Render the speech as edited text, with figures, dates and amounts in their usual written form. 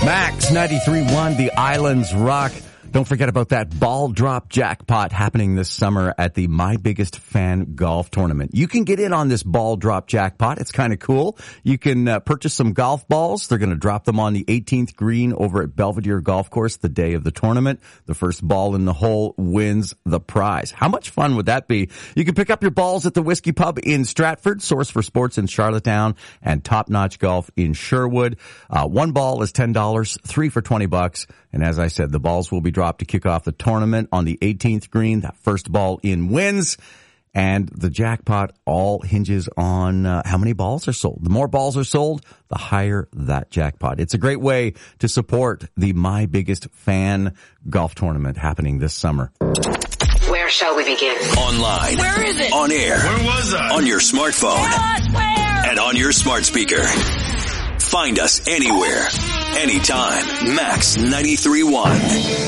Max 93.1, The Islands Rock. Don't forget about that ball drop jackpot happening this summer at the My Biggest Fan Golf Tournament. You can get in on this ball drop jackpot. It's kind of cool. You can purchase some golf balls. They're going to drop them on the 18th green over at Belvedere Golf Course the day of the tournament. The first ball in the hole wins the prize. How much fun would that be? You can pick up your balls at the Whiskey Pub in Stratford, Source for Sports in Charlottetown, and Top Notch Golf in Sherwood. One ball is $10, three for $20. And as I said, the balls will be dropped to kick off the tournament on the 18th green. That first ball in wins. And the jackpot all hinges on how many balls are sold. The more balls are sold, the higher that jackpot. It's a great way to support the My Biggest Fan Golf Tournament happening this summer. Where shall we begin? Online. Where is it? On air. Where was I? On your smartphone. Where? And on your smart speaker. Find us anywhere, anytime. Max 93.1.